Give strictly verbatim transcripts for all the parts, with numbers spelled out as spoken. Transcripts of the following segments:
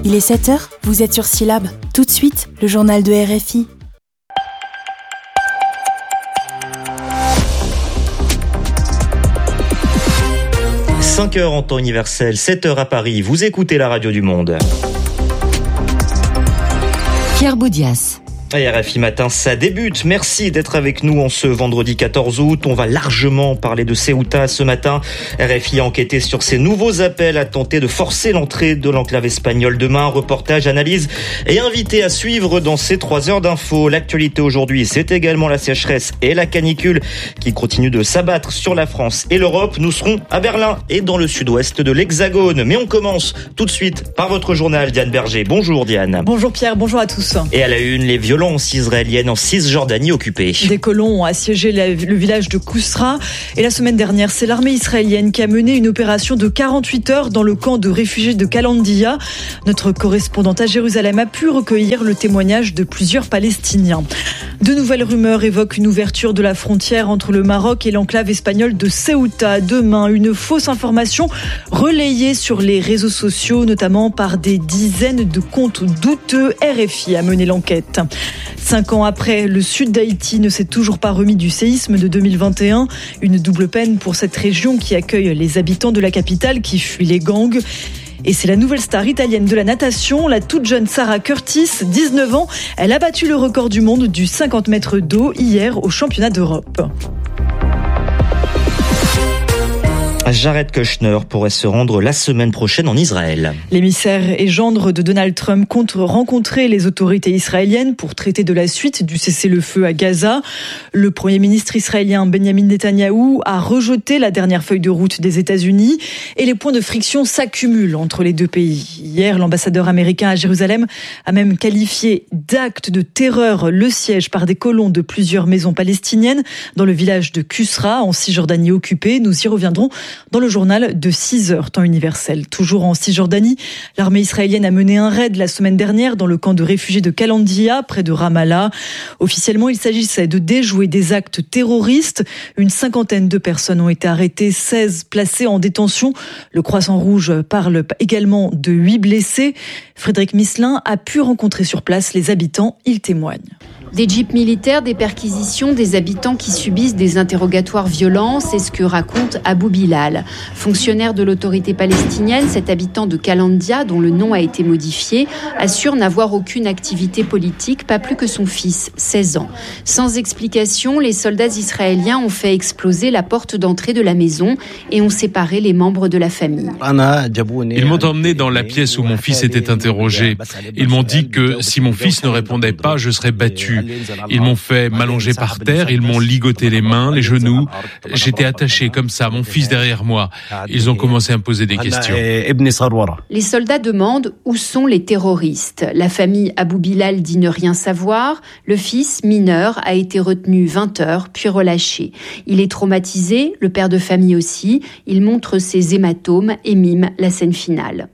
Il est sept heures, vous êtes sur Syllab. Tout de suite, le journal de R F I. cinq heures en temps universel, sept heures à Paris. Vous écoutez la radio du monde. Pierre Boudias. R F I Matin, ça débute. Merci d'être avec nous en ce vendredi quatorze août. On va largement parler de Ceuta ce matin. R F I a enquêté sur ces nouveaux appels à tenter de forcer l'entrée de l'enclave espagnole demain. Reportage, analyse et invité à suivre dans ces trois heures d'infos. L'actualité aujourd'hui, c'est également la sécheresse et la canicule qui continuent de s'abattre sur la France et l'Europe. Nous serons à Berlin et dans le sud-ouest de l'Hexagone. Mais on commence tout de suite par votre journal, Diane Berger. Bonjour Diane. Bonjour Pierre, bonjour à tous. Et à la une, les violences israéliennes en Cisjordanie occupée. Des colons ont assiégé le village de Kousra et la semaine dernière, c'est l'armée israélienne qui a mené une opération de quarante-huit heures dans le camp de réfugiés de Kalandia. Notre correspondante à Jérusalem a pu recueillir le témoignage de plusieurs Palestiniens. De nouvelles rumeurs évoquent une ouverture de la frontière entre le Maroc et l'enclave espagnole de Ceuta. Demain, une fausse information relayée sur les réseaux sociaux, notamment par des dizaines de comptes douteux. R F I a mené l'enquête. Cinq ans après, le sud d'Haïti ne s'est toujours pas remis du séisme de deux mille vingt et un. Une double peine pour cette région qui accueille les habitants de la capitale qui fuient les gangs. Et c'est la nouvelle star italienne de la natation, la toute jeune Sarah Curtis, dix-neuf ans. Elle a battu le record du monde du cinquante mètres d'eau hier au championnat d'Europe. Jared Kushner pourrait se rendre la semaine prochaine en Israël. L'émissaire et gendre de Donald Trump compte rencontrer les autorités israéliennes pour traiter de la suite du cessez-le-feu à Gaza. Le Premier ministre israélien Benjamin Netanyahou a rejeté la dernière feuille de route des États-Unis et les points de friction s'accumulent entre les deux pays. Hier, l'ambassadeur américain à Jérusalem a même qualifié d'acte de terreur le siège par des colons de plusieurs maisons palestiniennes dans le village de Kusra en Cisjordanie occupée. Nous y reviendrons dans le journal de six heures, temps universel. Toujours en Cisjordanie, l'armée israélienne a mené un raid la semaine dernière dans le camp de réfugiés de Kalandia, près de Ramallah. Officiellement, il s'agissait de déjouer des actes terroristes. Une cinquantaine de personnes ont été arrêtées, seize placées en détention. Le Croissant Rouge parle également de huit blessés. Frédéric Misselin a pu rencontrer sur place les habitants. Il témoigne. Des jeeps militaires, des perquisitions, des habitants qui subissent des interrogatoires violents, c'est ce que raconte Abou Bilal. Fonctionnaire de l'autorité palestinienne, cet habitant de Kalandia, dont le nom a été modifié, assure n'avoir aucune activité politique, pas plus que son fils, seize ans. Sans explication, les soldats israéliens ont fait exploser la porte d'entrée de la maison et ont séparé les membres de la famille. Ils m'ont emmené dans la pièce où mon fils était interrogé. Ils m'ont dit que si mon fils ne répondait pas, je serais battu. Ils m'ont fait m'allonger par terre, ils m'ont ligoté les mains, les genoux. J'étais attaché comme ça, mon fils derrière moi. Ils ont commencé à me poser des questions. Les soldats demandent où sont les terroristes. La famille Abou Bilal dit ne rien savoir. Le fils, mineur, a été retenu vingt heures, puis relâché. Il est traumatisé, le père de famille aussi. Il montre ses hématomes et mime la scène finale.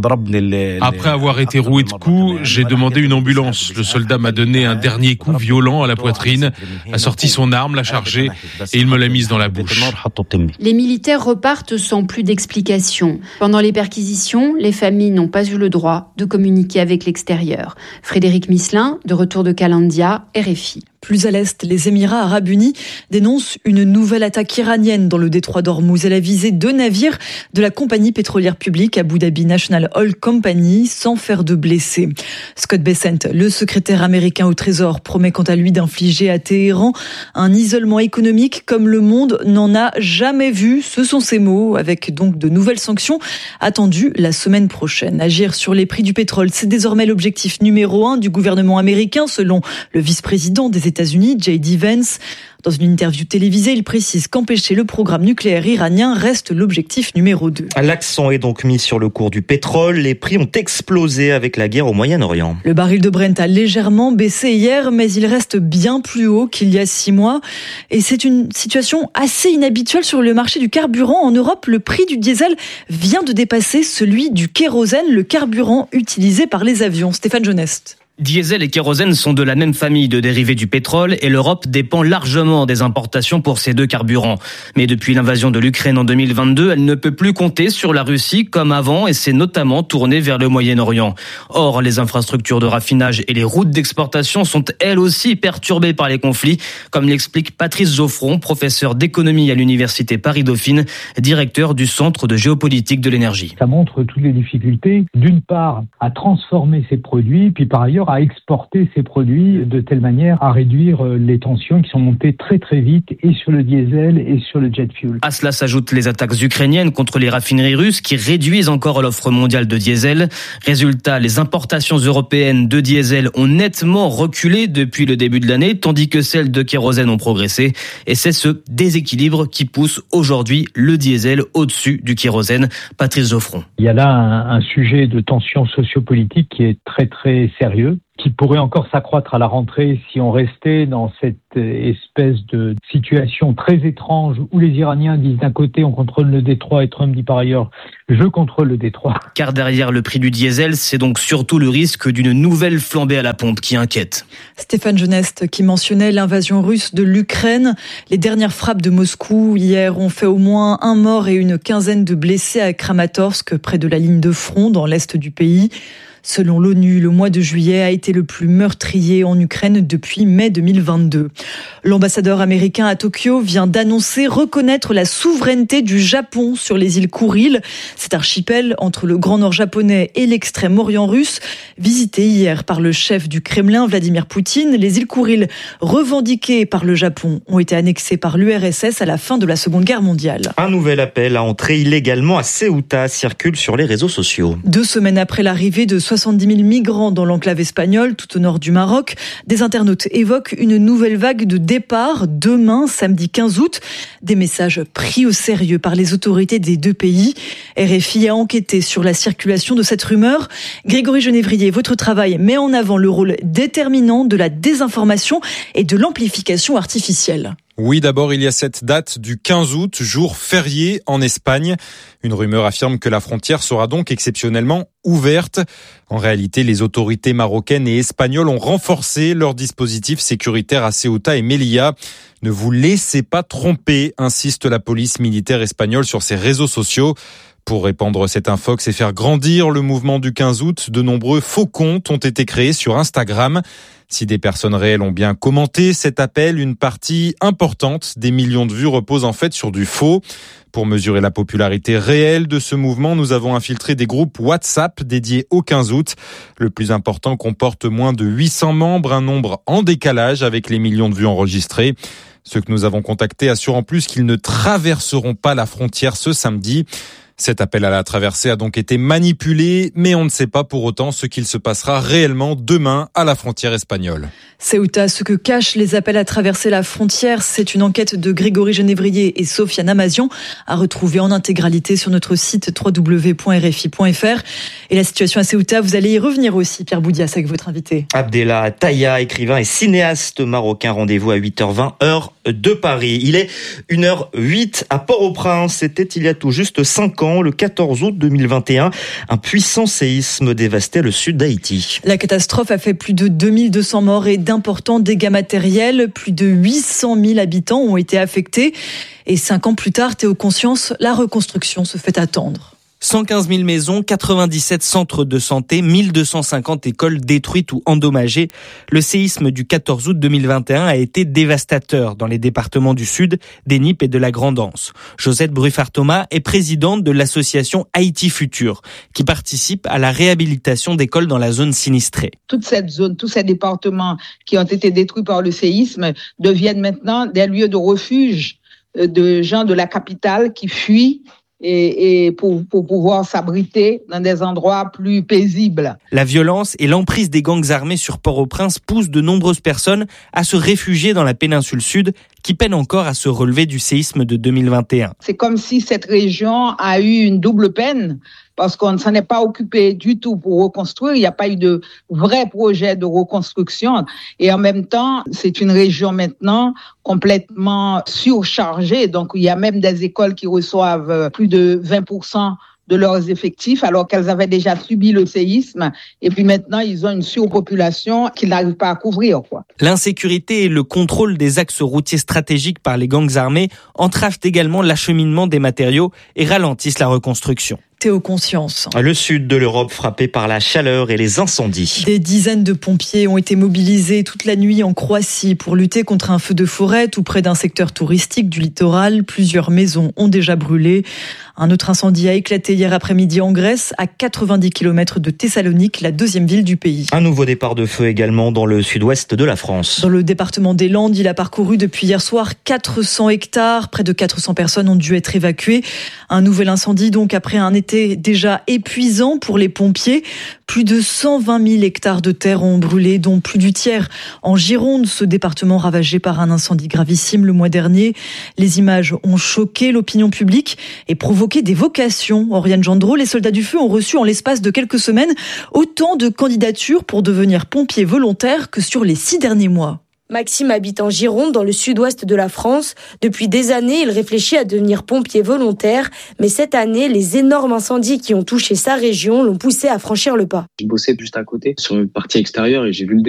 Après avoir été roué de coups, j'ai demandé une ambulance. Le soldat m'a donné un dernier coup violent à la poitrine, a sorti son arme, l'a chargée et il me l'a mise dans la bouche. Les militaires repartent sans plus d'explications. Pendant les perquisitions, les familles n'ont pas eu le droit de communiquer avec l'extérieur. Frédéric Misselin, de retour de Kalandia, R F I. Plus à l'est, les Émirats arabes unis dénoncent une nouvelle attaque iranienne dans le détroit d'Ormuz. Elle a visé deux navires de la compagnie pétrolière publique Abu Dhabi National Oil Company sans faire de blessés. Scott Bessent, le secrétaire américain au Trésor, promet quant à lui d'infliger à Téhéran un isolement économique comme le monde n'en a jamais vu. Ce sont ses mots, avec donc de nouvelles sanctions attendues la semaine prochaine. Agir sur les prix du pétrole, c'est désormais l'objectif numéro un du gouvernement américain, selon le vice-président des États-Unis, J D Vance. Dans une interview télévisée, il précise qu'empêcher le programme nucléaire iranien reste l'objectif numéro deux. L'accent est donc mis sur le cours du pétrole. Les prix ont explosé avec la guerre au Moyen-Orient. Le baril de Brent a légèrement baissé hier, mais il reste bien plus haut qu'il y a six mois. Et c'est une situation assez inhabituelle sur le marché du carburant. En Europe, le prix du diesel vient de dépasser celui du kérosène, le carburant utilisé par les avions. Stéphane Jeuneste. Diesel et kérosène sont de la même famille de dérivés du pétrole et l'Europe dépend largement des importations pour ces deux carburants. Mais depuis l'invasion de l'Ukraine en deux mille vingt-deux, elle ne peut plus compter sur la Russie comme avant et s'est notamment tournée vers le Moyen-Orient. Or, les infrastructures de raffinage et les routes d'exportation sont elles aussi perturbées par les conflits, comme l'explique Patrice Geoffron, professeur d'économie à l'université Paris-Dauphine, directeur du Centre de géopolitique de l'énergie. Ça montre toutes les difficultés, d'une part, à transformer ces produits, puis par ailleurs, à exporter ces produits de telle manière à réduire les tensions qui sont montées très très vite et sur le diesel et sur le jet fuel. À cela s'ajoutent les attaques ukrainiennes contre les raffineries russes qui réduisent encore l'offre mondiale de diesel. Résultat, les importations européennes de diesel ont nettement reculé depuis le début de l'année, tandis que celles de kérosène ont progressé. Et c'est ce déséquilibre qui pousse aujourd'hui le diesel au-dessus du kérosène. Patrice Geoffron. Il y a là un, un sujet de tension sociopolitique qui est très très sérieux, qui pourrait encore s'accroître à la rentrée si on restait dans cette espèce de situation très étrange où les Iraniens disent d'un côté on contrôle le détroit et Trump dit par ailleurs je contrôle le détroit. Car derrière le prix du diesel, c'est donc surtout le risque d'une nouvelle flambée à la pompe qui inquiète. Stéphane Genest qui mentionnait l'invasion russe de l'Ukraine. Les dernières frappes de Moscou hier ont fait au moins un mort et une quinzaine de blessés à Kramatorsk, près de la ligne de front dans l'est du pays. Selon l'ONU, le mois de juillet a été le plus meurtrier en Ukraine depuis mai deux mille vingt-deux. L'ambassadeur américain à Tokyo vient d'annoncer reconnaître la souveraineté du Japon sur les îles Kouril. Cet archipel entre le Grand Nord japonais et l'extrême-orient russe, visité hier par le chef du Kremlin, Vladimir Poutine. Les îles Kouril, revendiquées par le Japon, ont été annexées par l'U R S S à la fin de la Seconde Guerre mondiale. Un nouvel appel à entrer illégalement à Ceuta circule sur les réseaux sociaux. Deux semaines après l'arrivée de soixante-dix mille migrants dans l'enclave espagnole, tout au nord du Maroc, des internautes évoquent une nouvelle vague de départ demain, samedi quinze août. Des messages pris au sérieux par les autorités des deux pays. R F I a enquêté sur la circulation de cette rumeur. Grégory Genevrier, votre travail met en avant le rôle déterminant de la désinformation et de l'amplification artificielle. Oui, d'abord, il y a cette date du quinze août, jour férié en Espagne. Une rumeur affirme que la frontière sera donc exceptionnellement ouverte. En réalité, les autorités marocaines et espagnoles ont renforcé leur dispositif sécuritaire à Ceuta et Melilla. Ne vous laissez pas tromper, insiste la police militaire espagnole sur ses réseaux sociaux. Pour répandre cette infox et faire grandir le mouvement du quinze août, de nombreux faux comptes ont été créés sur Instagram. Si des personnes réelles ont bien commenté cet appel, une partie importante des millions de vues repose en fait sur du faux. Pour mesurer la popularité réelle de ce mouvement, nous avons infiltré des groupes WhatsApp dédiés au quinze août. Le plus important comporte moins de huit cents membres, un nombre en décalage avec les millions de vues enregistrées. Ceux que nous avons contactés assurent en plus qu'ils ne traverseront pas la frontière ce samedi. Cet appel à la traversée a donc été manipulé, mais on ne sait pas pour autant ce qu'il se passera réellement demain à la frontière espagnole. Ceuta, ce que cachent les appels à traverser la frontière, c'est une enquête de Grégory Genevrier et Sofiane Amazian à retrouver en intégralité sur notre site w w w point r f i point f r. Et la situation à Ceuta, vous allez y revenir aussi, Pierre Boudias, avec votre invité. Abdellah Taïa, écrivain et cinéaste marocain, rendez-vous à huit heures vingt, heure de Paris. Il est une heure huit à Port-au-Prince. C'était il y a tout juste cinq ans, le quatorze août deux mille vingt et un. Un puissant séisme dévastait le sud d'Haïti. La catastrophe a fait plus de deux mille deux cents morts et d'importants dégâts matériels. Plus de huit cent mille habitants ont été affectés. Et cinq ans plus tard, Théo Conscience, la reconstruction se fait attendre. cent quinze mille maisons, quatre-vingt-dix-sept centres de santé, mille deux cent cinquante écoles détruites ou endommagées. Le séisme du quatorze août deux mille vingt et un a été dévastateur dans les départements du Sud, des Nippes et de la Grande-Anse. Josette Bruffard-Thomas est présidente de l'association Haïti Futur, qui participe à la réhabilitation d'écoles dans la zone sinistrée. Toute cette zone, tous ces départements qui ont été détruits par le séisme deviennent maintenant des lieux de refuge de gens de la capitale qui fuient Et, et pour, pour pouvoir s'abriter dans des endroits plus paisibles. La violence et l'emprise des gangs armés sur Port-au-Prince poussent de nombreuses personnes à se réfugier dans la péninsule sud, qui peine encore à se relever du séisme de deux mille vingt et un. C'est comme si cette région a eu une double peine, parce qu'on ne s'en est pas occupé du tout pour reconstruire. Il n'y a pas eu de vrai projet de reconstruction. Et en même temps, c'est une région maintenant complètement surchargée. Donc, il y a même des écoles qui reçoivent plus de vingt pour cent de leurs effectifs alors qu'elles avaient déjà subi le séisme. Et puis maintenant, ils ont une surpopulation qu'ils n'arrivent pas à couvrir, quoi. L'insécurité et le contrôle des axes routiers stratégiques par les gangs armés entravent également l'acheminement des matériaux et ralentissent la reconstruction. Théo Conscience. Le sud de l'Europe frappé par la chaleur et les incendies. Des dizaines de pompiers ont été mobilisés toute la nuit en Croatie pour lutter contre un feu de forêt tout près d'un secteur touristique du littoral. Plusieurs maisons ont déjà brûlé. Un autre incendie a éclaté hier après-midi en Grèce, à quatre-vingt-dix kilomètres de Thessalonique, la deuxième ville du pays. Un nouveau départ de feu également dans le sud-ouest de la France. Dans le département des Landes, il a parcouru depuis hier soir quatre cents hectares. Près de quatre cents personnes ont dû être évacuées. Un nouvel incendie donc après un été déjà épuisant pour les pompiers. Plus de cent vingt mille hectares de terre ont brûlé, dont plus du tiers en Gironde, ce département ravagé par un incendie gravissime le mois dernier. Les images ont choqué l'opinion publique et provoqué des vocations. Oriane Gendreau, les soldats du feu ont reçu en l'espace de quelques semaines autant de candidatures pour devenir pompiers volontaires que sur les six derniers mois. Maxime habite en Gironde, dans le sud-ouest de la France. Depuis des années, il réfléchit à devenir pompier volontaire. Mais cette année, les énormes incendies qui ont touché sa région l'ont poussé à franchir le pas. Je bossais juste à côté, sur une partie extérieure, et j'ai vu le